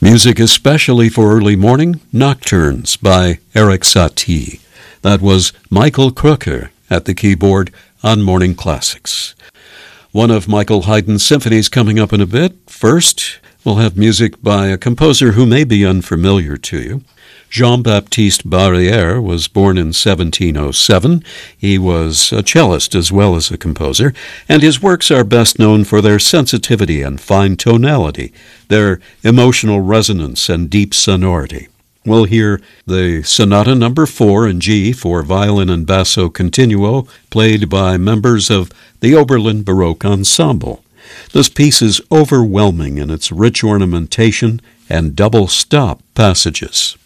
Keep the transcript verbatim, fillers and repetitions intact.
Music especially for early morning, Nocturnes by Eric Satie. That was Michael Crooker at the keyboard on Morning Classics. One of Michael Haydn's symphonies coming up in a bit. First, we'll have music by a composer who may be unfamiliar to you. Jean-Baptiste Barrière was born in seventeen oh seven. He was a cellist as well as a composer, and his works are best known for their sensitivity and fine tonality, their emotional resonance and deep sonority. We'll hear the Sonata Number four in G for violin and basso continuo, played by members of the Oberlin Baroque Ensemble. This piece is overwhelming in its rich ornamentation and double-stop passages.